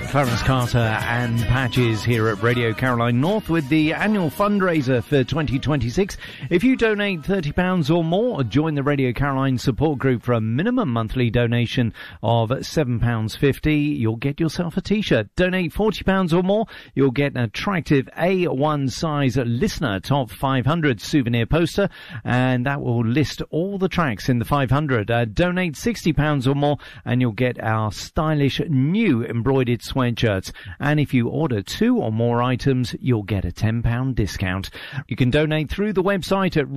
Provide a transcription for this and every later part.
Clarence Carter and Patches here at Radio Caroline North with the annual fundraiser for 2026. If you donate £30 or more, join the Radio Caroline support group for a minimum monthly donation of £7.50. You'll get yourself a t-shirt. Donate £40 or more, you'll get an attractive A1 size listener top 500 souvenir poster, and that will list all the tracks in the 500. Donate £60 or more and you'll get our stylish new embroidered sweatshirts. And if you order 2 or more items, you'll get a £10 discount. You can donate through the website at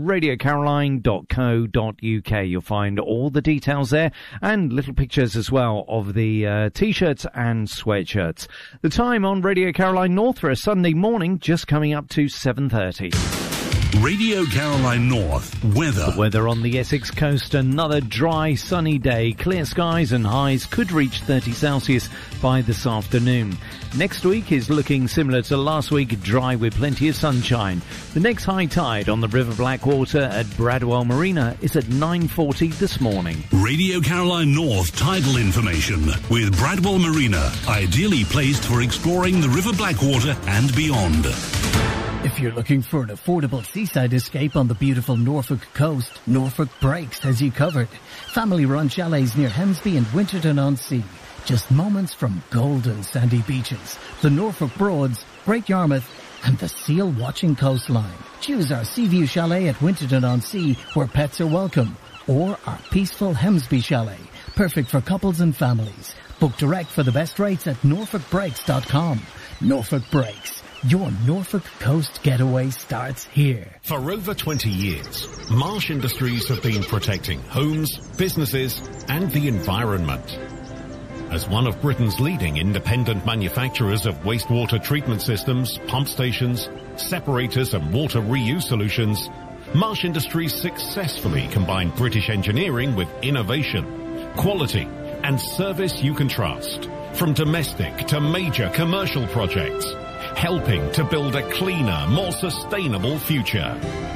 radiocaroline.co.uk. You'll find all the details there and little pictures as well of the t-shirts and sweatshirts. The time on Radio Caroline North for a Sunday morning, just coming up to 7:30. Radio Caroline North weather. The weather on the Essex coast, another dry, sunny day. Clear skies and highs could reach 30 Celsius by this afternoon. Next week is looking similar to last week, dry with plenty of sunshine. The next high tide on the River Blackwater at Bradwell Marina is at 9:40 this morning. Radio Caroline North tidal information with Bradwell Marina, ideally placed for exploring the River Blackwater and beyond. If you're looking for an affordable seaside escape on the beautiful Norfolk coast, Norfolk Breaks has you covered. Family-run chalets near Hemsby and Winterton-on-Sea. Just moments from golden sandy beaches, the Norfolk Broads, Great Yarmouth and the seal-watching coastline. Choose our Seaview Chalet at Winterton-on-Sea, where pets are welcome, or our peaceful Hemsby Chalet, perfect for couples and families. Book direct for the best rates at norfolkbreaks.com. Norfolk Breaks. Your Norfolk Coast getaway starts here. For over 20 years, Marsh Industries have been protecting homes, businesses and the environment. As one of Britain's leading independent manufacturers of wastewater treatment systems, pump stations, separators and water reuse solutions, Marsh Industries successfully combine British engineering with innovation, quality and service you can trust. From domestic to major commercial projects, helping to build a cleaner, more sustainable future.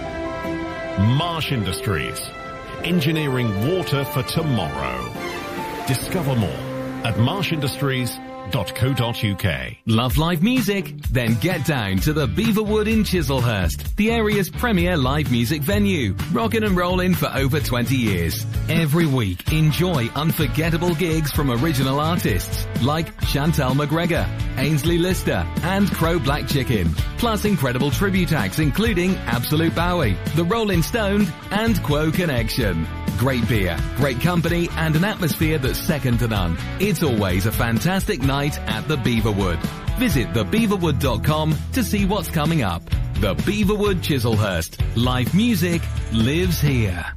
Marsh Industries, engineering water for tomorrow. Discover more at marshindustries.co.uk. Love live music? Then get down to the Beaverwood in Chislehurst, the area's premier live music venue, rockin' and rollin' for over 20 years. Every week, enjoy unforgettable gigs from original artists like Chantel McGregor, Ainsley Lister and Crow Black Chicken, plus incredible tribute acts including Absolute Bowie, The Rolling Stones and Quo Connection. Great beer, great company and an atmosphere that's second to none. It's always a fantastic night at the Beaverwood. Visit thebeaverwood.com to see what's coming up. The Beaverwood Chislehurst. Live music lives here.